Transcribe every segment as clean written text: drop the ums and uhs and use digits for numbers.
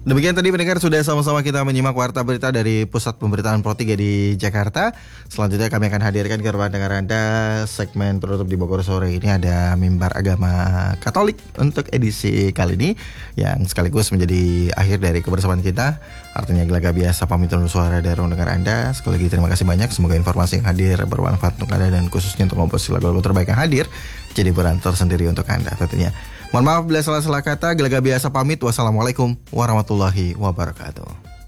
Demikian tadi pendengar, sudah sama-sama kita menyimak warta berita dari Pusat Pemberitaan Pro 3 di Jakarta. Selanjutnya kami akan hadirkan ke ruang dengar Anda segmen penutup di Bogor sore ini, ada Mimbar Agama Katolik untuk edisi kali ini yang sekaligus menjadi akhir dari kebersamaan kita. Artinya Gelaga Biasa pamit undur suara dari ruang dengar Anda. Sekali lagi terima kasih banyak. Semoga informasi yang hadir bermanfaat untuk Anda dan khususnya untuk komposisi lagu-lagu terbaik yang hadir jadi hiburan tersendiri untuk Anda tentunya. Mohon maaf bila salah-salah kata. Gelaga Biasa pamit. Wassalamualaikum warahmatullahi wabarakatuh.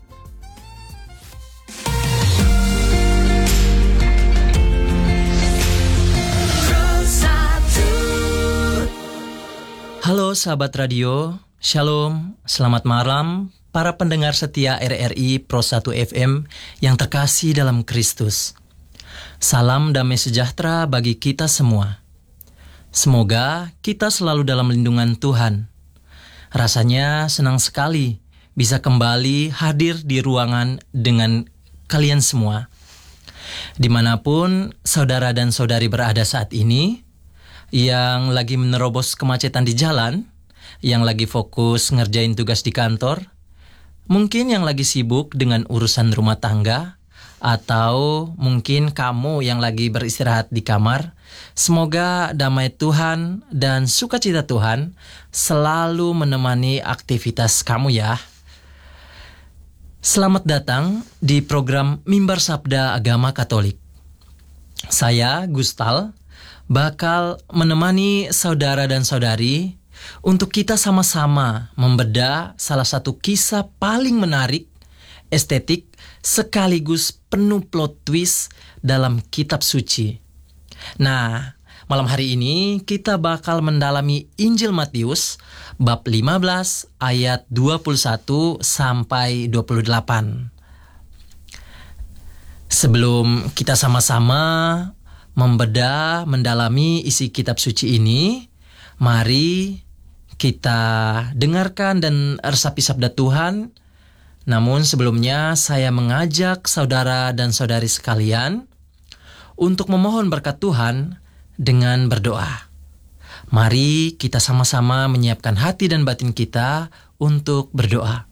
Halo sahabat radio, Shalom, selamat malam para pendengar setia RRI Pro 1 FM yang terkasih dalam Kristus. Salam damai sejahtera bagi kita semua. Semoga kita selalu dalam lindungan Tuhan. Rasanya senang sekali bisa kembali hadir di ruangan dengan kalian semua. Dimanapun saudara dan saudari berada saat ini, yang lagi menerobos kemacetan di jalan, yang lagi fokus ngerjain tugas di kantor, mungkin yang lagi sibuk dengan urusan rumah tangga, atau mungkin kamu yang lagi beristirahat di kamar. Semoga damai Tuhan dan sukacita Tuhan selalu menemani aktivitas kamu ya. Selamat datang di program Mimbar Sabda Agama Katolik. Saya, Gustal, bakal menemani saudara dan saudari untuk kita sama-sama membedah salah satu kisah paling menarik, estetik, sekaligus penuh plot twist dalam kitab suci. Nah, malam hari ini kita bakal mendalami Injil Matius bab 15 ayat 21 sampai 28. Sebelum kita sama-sama mendalami isi kitab suci ini, mari kita dengarkan dan resapi sabda Tuhan. Namun sebelumnya saya mengajak saudara dan saudari sekalian untuk memohon berkat Tuhan dengan berdoa. Mari kita sama-sama menyiapkan hati dan batin kita untuk berdoa.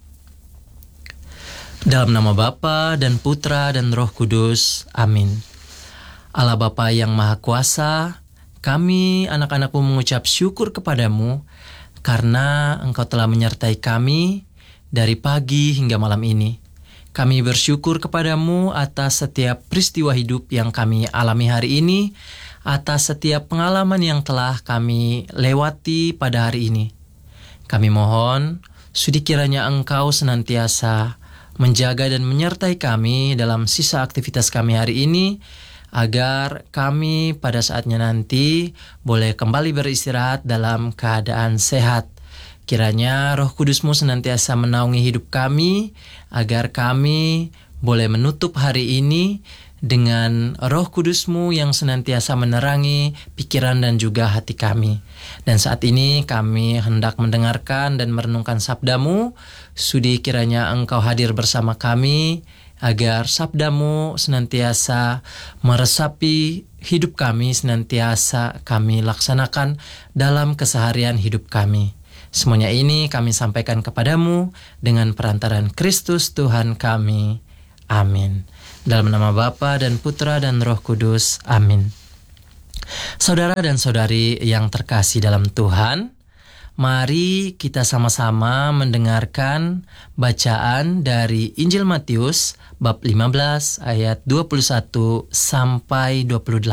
Dalam nama Bapa dan Putra dan Roh Kudus. Amin. Allah Bapa yang Maha Kuasa, kami anak-anak-Mu mengucap syukur kepadamu karena Engkau telah menyertai kami dari pagi hingga malam ini. Kami bersyukur kepadamu atas setiap peristiwa hidup yang kami alami hari ini, atas setiap pengalaman yang telah kami lewati pada hari ini. Kami mohon, sudi kiranya Engkau senantiasa menjaga dan menyertai kami dalam sisa aktivitas kami hari ini, agar kami pada saatnya nanti boleh kembali beristirahat dalam keadaan sehat. Kiranya Roh Kudus-Mu senantiasa menaungi hidup kami, agar kami boleh menutup hari ini dengan Roh Kudus-Mu yang senantiasa menerangi pikiran dan juga hati kami. Dan saat ini kami hendak mendengarkan dan merenungkan sabda-Mu. Sudi kiranya Engkau hadir bersama kami, agar sabda-Mu senantiasa meresapi hidup kami, senantiasa kami laksanakan dalam keseharian hidup kami. Semuanya ini kami sampaikan kepadamu dengan perantaran Kristus Tuhan kami. Amin. Dalam nama Bapa dan Putra dan Roh Kudus. Amin. Saudara dan saudari yang terkasih dalam Tuhan, mari kita sama-sama mendengarkan bacaan dari Injil Matius bab 15 ayat 21 sampai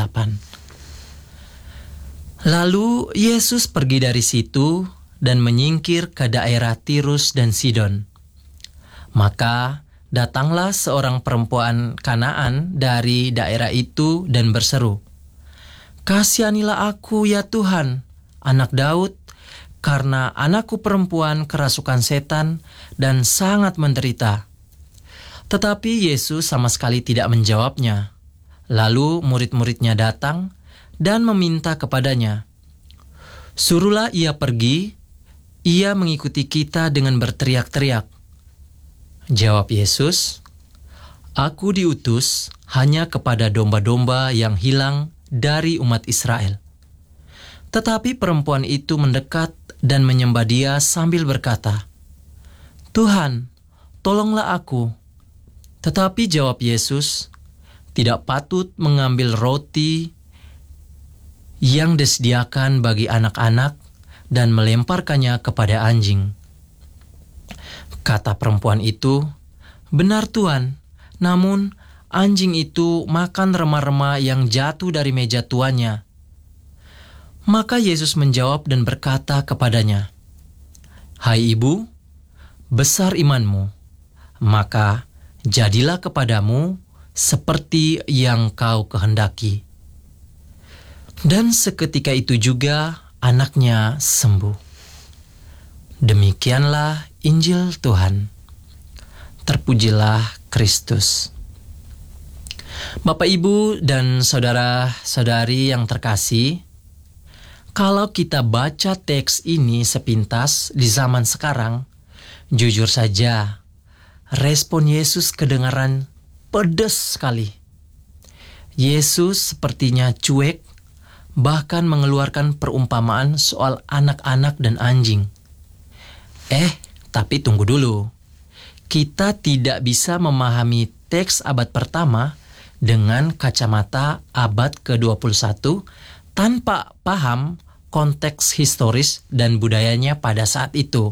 28. Lalu Yesus pergi dari situ dan menyingkir ke daerah Tirus dan Sidon. Maka datanglah seorang perempuan Kanaan dari daerah itu dan berseru, "Kasihanilah aku ya Tuhan, anak Daud, karena anakku perempuan kerasukan setan dan sangat menderita." Tetapi Yesus sama sekali tidak menjawabnya. Lalu murid-muridnya datang dan meminta kepadanya, "Suruhlah ia pergi, ia mengikuti kita dengan berteriak-teriak." Jawab Yesus, "Aku diutus hanya kepada domba-domba yang hilang dari umat Israel." Tetapi perempuan itu mendekat dan menyembah Dia sambil berkata, "Tuhan, tolonglah aku." Tetapi jawab Yesus, "Tidak patut mengambil roti yang disediakan bagi anak-anak dan melemparkannya kepada anjing." Kata perempuan itu, "Benar Tuan, namun anjing itu makan remah-remah yang jatuh dari meja tuannya." Maka Yesus menjawab dan berkata kepadanya, "Hai ibu, besar imanmu, maka jadilah kepadamu seperti yang kau kehendaki." Dan seketika itu juga anaknya sembuh. Demikianlah Injil Tuhan. Terpujilah Kristus. Bapak, Ibu, dan saudara-saudari yang terkasih, kalau kita baca teks ini sepintas di zaman sekarang, jujur saja, respon Yesus kedengaran pedas sekali. Yesus sepertinya cuek, bahkan mengeluarkan perumpamaan soal anak-anak dan anjing. Tapi tunggu dulu. Kita tidak bisa memahami teks abad pertama dengan kacamata abad ke-21 tanpa paham konteks historis dan budayanya pada saat itu.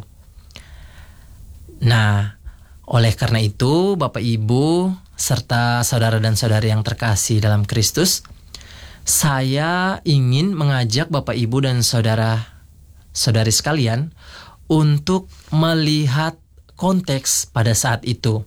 Nah, oleh karena itu, Bapak Ibu, serta saudara dan saudari yang terkasih dalam Kristus, saya ingin mengajak Bapak Ibu dan saudara-saudari sekalian untuk melihat konteks pada saat itu.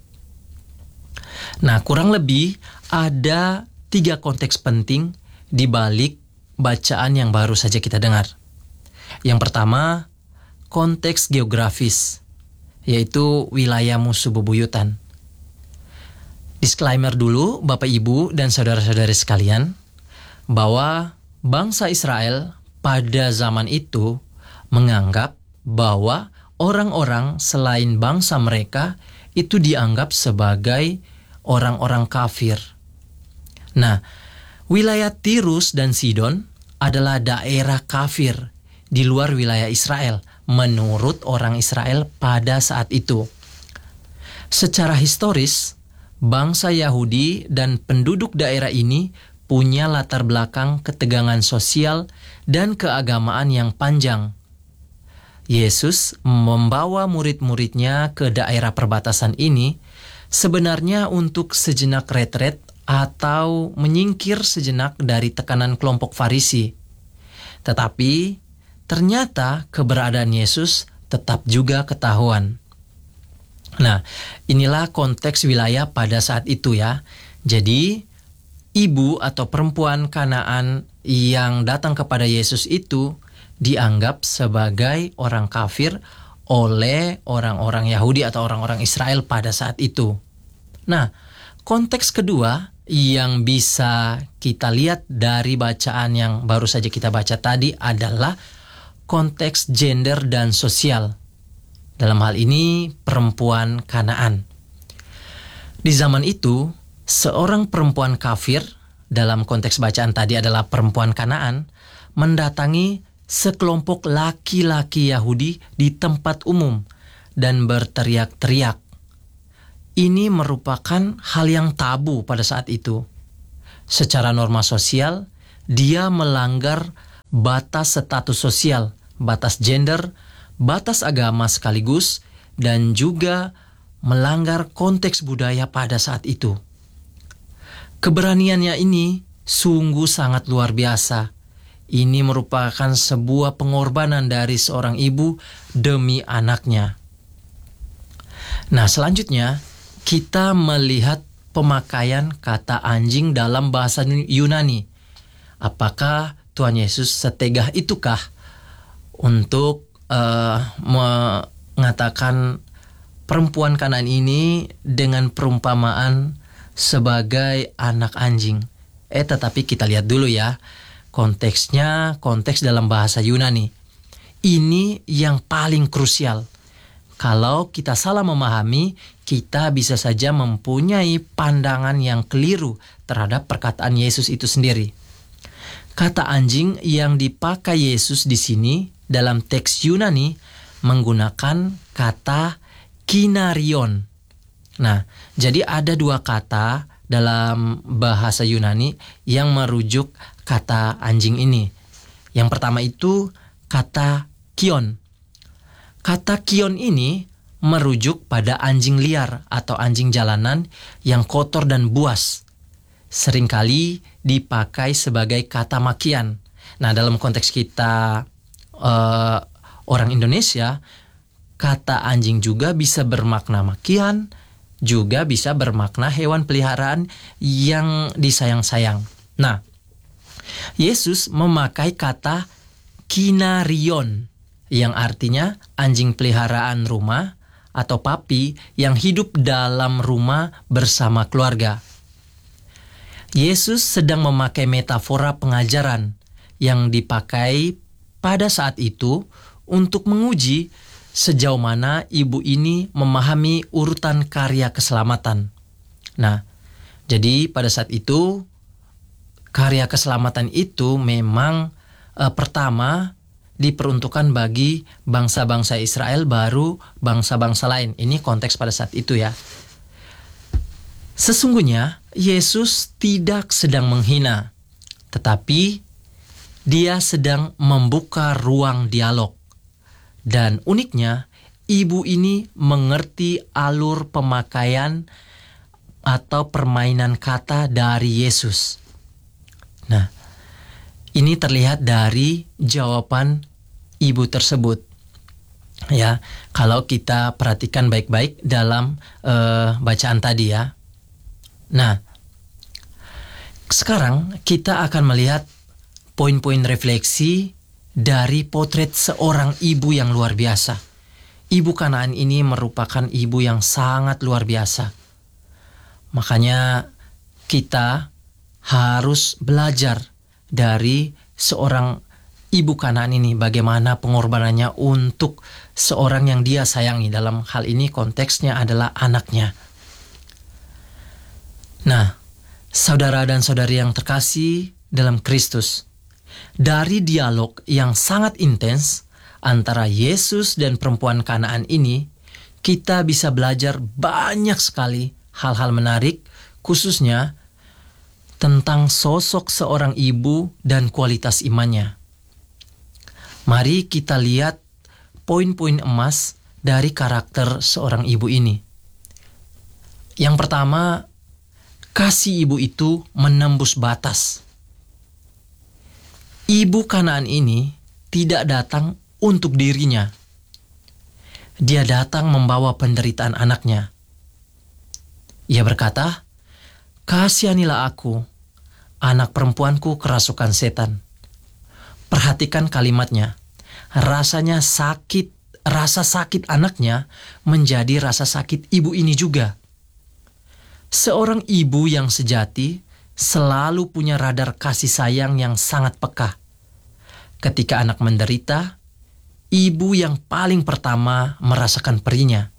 Nah, kurang lebih ada 3 konteks penting di balik bacaan yang baru saja kita dengar. Yang pertama, konteks geografis, yaitu wilayah musuh bebuyutan. Disclaimer dulu, Bapak Ibu dan saudara-saudari sekalian, bahwa bangsa Israel pada zaman itu menganggap bahwa orang-orang selain bangsa mereka itu dianggap sebagai orang-orang kafir. Nah, wilayah Tirus dan Sidon adalah daerah kafir di luar wilayah Israel menurut orang Israel pada saat itu. Secara historis, bangsa Yahudi dan penduduk daerah ini punya latar belakang ketegangan sosial dan keagamaan yang panjang. Yesus membawa murid-muridnya ke daerah perbatasan ini sebenarnya untuk sejenak retret atau menyingkir sejenak dari tekanan kelompok Farisi. Tetapi ternyata keberadaan Yesus tetap juga ketahuan. Nah, inilah konteks wilayah pada saat itu ya. Jadi, ibu atau perempuan Kanaan yang datang kepada Yesus itu dianggap sebagai orang kafir oleh orang-orang Yahudi atau orang-orang Israel pada saat itu. Nah, konteks kedua yang bisa kita lihat dari bacaan yang baru saja kita baca tadi adalah konteks gender dan sosial. Dalam hal ini, perempuan Kanaan. Di zaman itu, seorang perempuan kafir, dalam konteks bacaan tadi adalah perempuan Kanaan, mendatangi sekelompok laki-laki Yahudi di tempat umum dan berteriak-teriak. Ini merupakan hal yang tabu pada saat itu. Secara norma sosial, dia melanggar batas status sosial, batas gender, batas agama sekaligus, dan juga melanggar konteks budaya pada saat itu. Keberaniannya ini sungguh sangat luar biasa. Ini merupakan sebuah pengorbanan dari seorang ibu demi anaknya. Nah, selanjutnya kita melihat pemakaian kata anjing dalam bahasa Yunani. Apakah Tuhan Yesus setegah itukah untuk mengatakan perempuan Kanaan ini dengan perumpamaan sebagai anak anjing? Tetapi kita lihat dulu ya. Konteksnya, konteks dalam bahasa Yunani. Ini yang paling krusial. Kalau kita salah memahami, kita bisa saja mempunyai pandangan yang keliru terhadap perkataan Yesus itu sendiri. Kata anjing yang dipakai Yesus di sini dalam teks Yunani menggunakan kata kinarion. Nah, jadi ada dua kata dalam bahasa Yunani yang merujuk kata anjing ini. Yang pertama itu kata kion. Kata kion ini merujuk pada anjing liar atau anjing jalanan yang kotor dan buas. Seringkali dipakai sebagai kata makian. Nah, dalam konteks kita orang Indonesia, kata anjing juga bisa bermakna makian, juga bisa bermakna hewan peliharaan yang disayang-sayang. Nah, Yesus memakai kata kinarion yang artinya anjing peliharaan rumah atau papi yang hidup dalam rumah bersama keluarga. Yesus sedang memakai metafora pengajaran yang dipakai pada saat itu untuk menguji sejauh mana ibu ini memahami urutan karya keselamatan. Nah, jadi pada saat itu karya keselamatan itu memang pertama diperuntukkan bagi bangsa-bangsa Israel, baru bangsa-bangsa lain. Ini konteks pada saat itu ya. Sesungguhnya Yesus tidak sedang menghina, tetapi dia sedang membuka ruang dialog. Dan uniknya, ibu ini mengerti alur pemakaian atau permainan kata dari Yesus. Nah, ini terlihat dari jawaban ibu tersebut. Ya, kalau kita perhatikan baik-baik dalam bacaan tadi ya. Nah, sekarang kita akan melihat poin-poin refleksi dari potret seorang ibu yang luar biasa. Ibu Kanaan ini merupakan ibu yang sangat luar biasa. Makanya kita harus belajar dari seorang ibu Kanaan ini, bagaimana pengorbanannya untuk seorang yang dia sayangi. Dalam hal ini konteksnya adalah anaknya. Nah, saudara dan saudari yang terkasih dalam Kristus, dari dialog yang sangat intens antara Yesus dan perempuan Kanaan ini, kita bisa belajar banyak sekali hal-hal menarik, khususnya tentang sosok seorang ibu dan kualitas imannya. Mari kita lihat poin-poin emas dari karakter seorang ibu ini. Yang pertama, kasih ibu itu menembus batas. Ibu Kanaan ini tidak datang untuk dirinya. Dia datang membawa penderitaan anaknya. Ia berkata, "Kasihanilah aku, anak perempuanku kerasukan setan." Perhatikan kalimatnya. Rasa sakit anaknya menjadi rasa sakit ibu ini juga. Seorang ibu yang sejati selalu punya radar kasih sayang yang sangat peka. Ketika anak menderita, ibu yang paling pertama merasakan perihnya.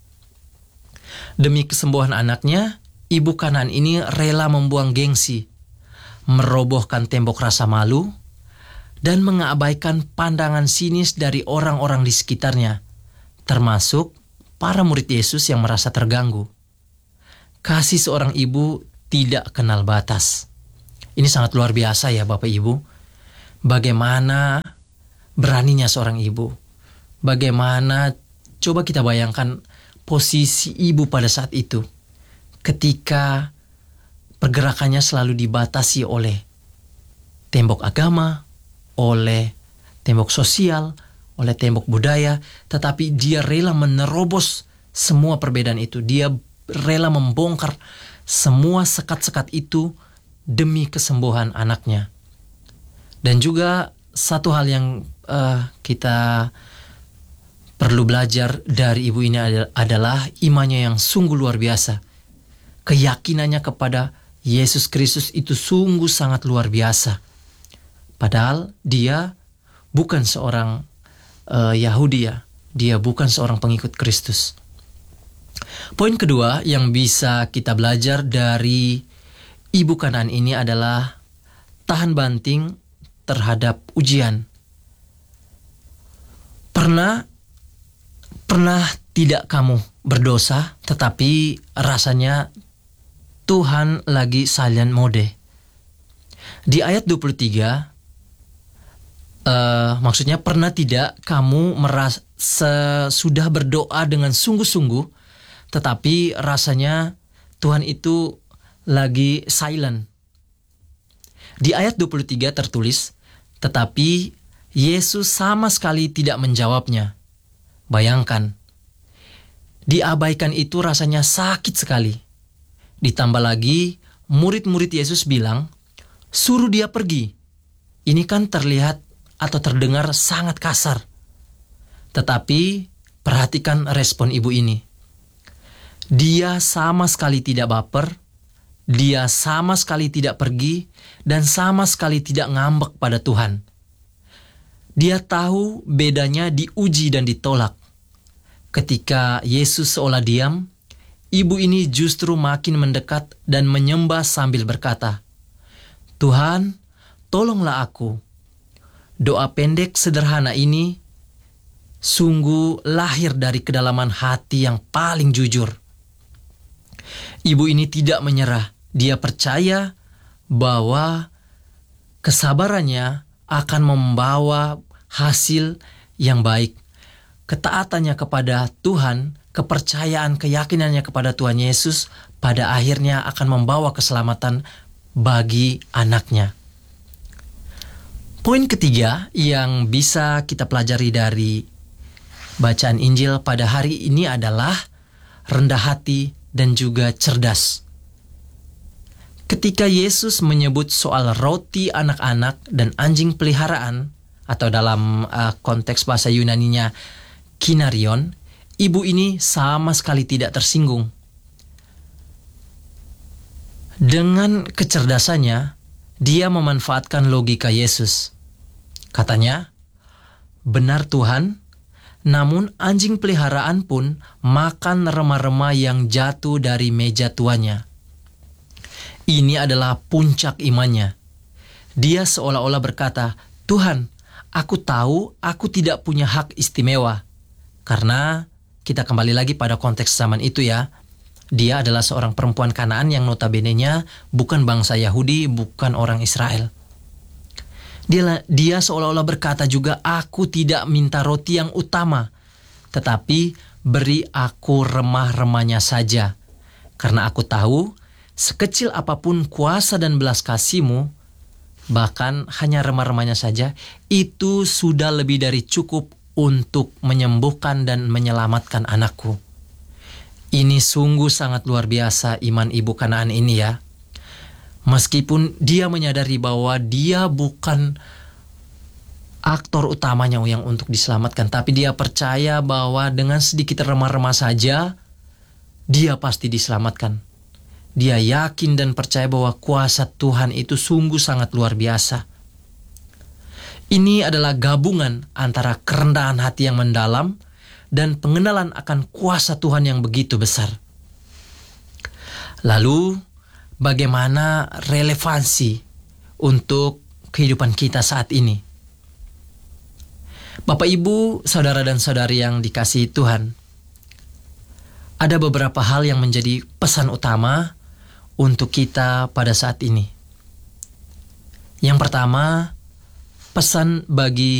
Demi kesembuhan anaknya, ibu Kanaan ini rela membuang gengsi, merobohkan tembok rasa malu, dan mengabaikan pandangan sinis dari orang-orang di sekitarnya, termasuk para murid Yesus yang merasa terganggu. Kasih seorang ibu tidak kenal batas. Ini sangat luar biasa ya Bapak Ibu. Bagaimana beraninya seorang ibu. Bagaimana, coba kita bayangkan posisi ibu pada saat itu. Ketika pergerakannya selalu dibatasi oleh tembok agama, oleh tembok sosial, oleh tembok budaya. Tetapi dia rela menerobos semua perbedaan itu. Dia rela membongkar semua sekat-sekat itu demi kesembuhan anaknya. Dan juga satu hal yang kita perlu belajar dari ibu ini adalah imannya yang sungguh luar biasa. Keyakinannya kepada Yesus Kristus itu sungguh sangat luar biasa. Padahal dia bukan seorang Yahudi ya. Dia bukan seorang pengikut Kristus. Poin kedua yang bisa kita belajar dari ibu Kanaan ini adalah tahan banting terhadap ujian. Pernah tidak kamu berdosa, tetapi rasanya Tuhan lagi silent mode. Di ayat 23, maksudnya pernah tidak kamu merasa sudah berdoa dengan sungguh-sungguh, tetapi rasanya Tuhan itu lagi silent. Di ayat 23 tertulis, tetapi Yesus sama sekali tidak menjawabnya. Bayangkan, diabaikan itu rasanya sakit sekali. Ditambah lagi, murid-murid Yesus bilang, suruh dia pergi. Ini kan terlihat atau terdengar sangat kasar. Tetapi perhatikan respon ibu ini. Dia sama sekali tidak baper, dia sama sekali tidak pergi, dan sama sekali tidak ngambek pada Tuhan. Dia tahu bedanya diuji dan ditolak. Ketika Yesus seolah diam, ibu ini justru makin mendekat dan menyembah sambil berkata, Tuhan, tolonglah aku. Doa pendek sederhana ini sungguh lahir dari kedalaman hati yang paling jujur. Ibu ini tidak menyerah. Dia percaya bahwa kesabarannya akan membawa hasil yang baik. Ketaatannya kepada Tuhan, kepercayaan, keyakinannya kepada Tuhan Yesus pada akhirnya akan membawa keselamatan bagi anaknya. Poin ketiga yang bisa kita pelajari dari bacaan Injil pada hari ini adalah rendah hati dan juga cerdas. Ketika Yesus menyebut soal roti anak-anak dan anjing peliharaan, atau dalam konteks bahasa Yunaninya kinarion, ibu ini sama sekali tidak tersinggung. Dengan kecerdasannya, dia memanfaatkan logika Yesus. Katanya, benar Tuhan, namun anjing peliharaan pun makan rema-rema yang jatuh dari meja tuannya. Ini adalah puncak imannya. Dia seolah-olah berkata, Tuhan, aku tahu aku tidak punya hak istimewa. Karena kita kembali lagi pada konteks zaman itu ya. Dia adalah seorang perempuan Kanaan yang notabene-nya bukan bangsa Yahudi, bukan orang Israel. Dia seolah-olah berkata juga, aku tidak minta roti yang utama, tetapi beri aku remah-remahnya saja. Karena aku tahu, sekecil apapun kuasa dan belas kasih-Mu, bahkan hanya remah-remahnya saja, itu sudah lebih dari cukup untuk menyembuhkan dan menyelamatkan anakku. Ini sungguh sangat luar biasa iman ibu Kanaan ini ya. Meskipun dia menyadari bahwa dia bukan aktor utamanya yang untuk diselamatkan, tapi dia percaya bahwa dengan sedikit remah-remah saja, dia pasti diselamatkan. Dia yakin dan percaya bahwa kuasa Tuhan itu sungguh sangat luar biasa. Ini adalah gabungan antara kerendahan hati yang mendalam dan pengenalan akan kuasa Tuhan yang begitu besar. Lalu, bagaimana relevansi untuk kehidupan kita saat ini? Bapak, Ibu, saudara dan saudari yang dikasihi Tuhan, ada beberapa hal yang menjadi pesan utama untuk kita pada saat ini. Yang pertama, pesan bagi